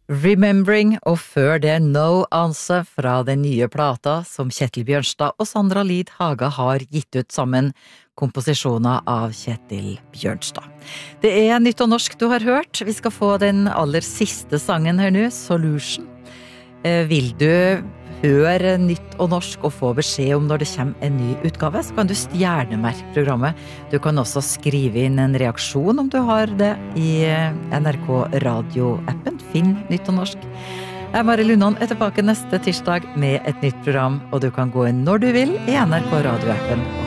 Remembering, og før det No Answer fra den nye plata som Kjetil Bjørnstad og Sandra Lid Haga har gitt ut sammen, komposisjoner av Kjetil Bjørnstad. Det nytt og norsk du har hørt. Vi skal få den aller siste sangen her nå, Solution. Vil du høre nytt og norsk og få beskjed om når det kommer en ny utgave, så kan du stjernemerke programmet. Du kan også skrive inn en reaksjon om du har det i NRK Radio-appen. Finn nytt og norsk. Jeg Mari Lundholm tilbake neste tirsdag med et nytt program, og du kan gå inn når du vil i NRK Radio-appen.